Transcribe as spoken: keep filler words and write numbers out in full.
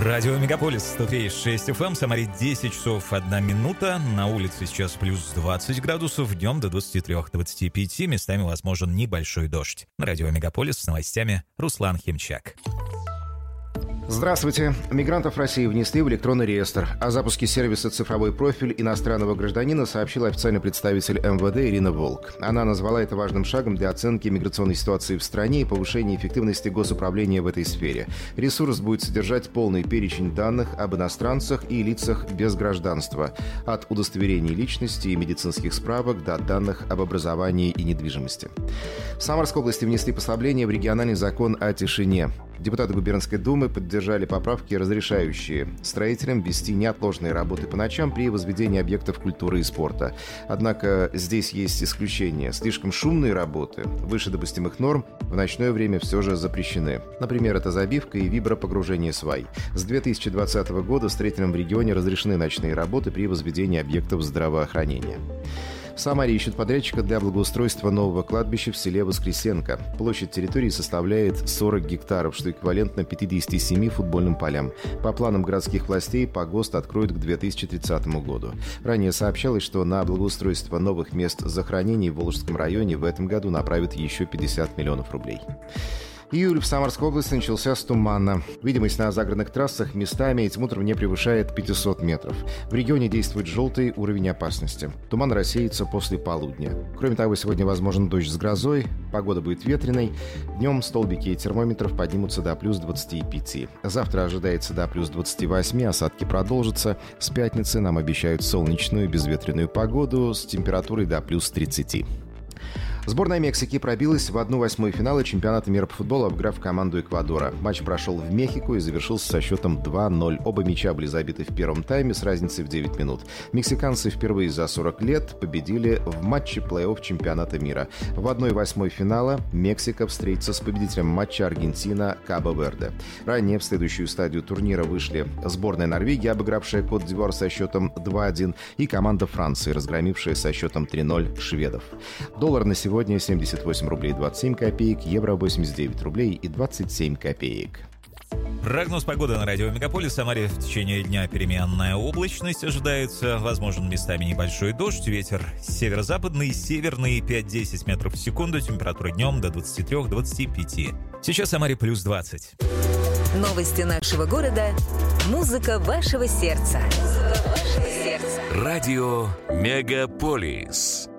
Радио Мегаполис, сто три и шесть эф эм, Самаре десять часов одна минута, на улице сейчас плюс двадцать градусов, днем до двадцати трёх - двадцати пяти, местами возможен небольшой дождь. На Радио Мегаполис с новостями Руслан Химчак. Здравствуйте. Мигрантов России внесли в электронный реестр. О запуске сервиса «Цифровой профиль» иностранного гражданина сообщила официальный представитель эм вэ дэ Ирина Волк. Она назвала это важным шагом для оценки миграционной ситуации в стране и повышения эффективности госуправления в этой сфере. Ресурс будет содержать полный перечень данных об иностранцах и лицах без гражданства, от удостоверений личности и медицинских справок до данных об образовании и недвижимости. В Самарской области внесли послабление в региональный закон о тишине. Депутаты губернской думы поддержали поправки, разрешающие строителям вести неотложные работы по ночам при возведении объектов культуры и спорта. Однако здесь есть исключения. Слишком шумные работы, выше допустимых норм, в ночное время все же запрещены. Например, это забивка и вибропогружение свай. С две тысячи двадцатого года строителям в регионе разрешены ночные работы при возведении объектов здравоохранения. В Самаре ищут подрядчика для благоустройства нового кладбища в селе Воскресенко. Площадь территории составляет сорок гектаров, что эквивалентно пятидесяти семи футбольным полям. По планам городских властей погост откроют к две тысячи тридцатому году. Ранее сообщалось, что на благоустройство новых мест захоронений в Волжском районе в этом году направят еще пятьдесят миллионов рублей. Июль в Самарской области начался с тумана. Видимость на загородных трассах местами этим утром не превышает пятисот метров. В регионе действует желтый уровень опасности. Туман рассеется после полудня. Кроме того, сегодня возможен дождь с грозой, погода будет ветреной. Днем столбики термометров поднимутся до плюс двадцати пяти. Завтра ожидается до плюс двадцати восьми, осадки продолжатся. С пятницы нам обещают солнечную безветренную погоду с температурой до плюс тридцати. Сборная Мексики пробилась в одну восьмую финала чемпионата мира по футболу, обыграв команду Эквадора. Матч прошел в Мехико и завершился со счетом два ноль. Оба мяча были забиты в первом тайме с разницей в девять минут. Мексиканцы впервые за сорок лет победили в матче плей-офф чемпионата мира. В одной восьмой финала Мексика встретится с победителем матча Аргентина-Кабо-Верде. Ранее в следующую стадию турнира вышли сборная Норвегии, обыгравшая Кот-д'Ивуар со счетом два один, и команда Франции, разгромившая со счетом три ноль шведов. Доллар на сегодня Сегодня семьдесят восемь рублей двадцать семь копеек, евро восемьдесят девять рублей и двадцать семь копеек. Прогноз погоды на радио Мегаполис. В Самаре в течение дня переменная облачность ожидается. Возможен местами небольшой дождь. Ветер северо-западный, северный пять-десять метров в секунду. Температура днем до двадцати трёх - двадцати пяти. Сейчас в Самаре плюс двадцать. Новости нашего города. Музыка вашего сердца. Музыка вашего сердца. Радио Мегаполис.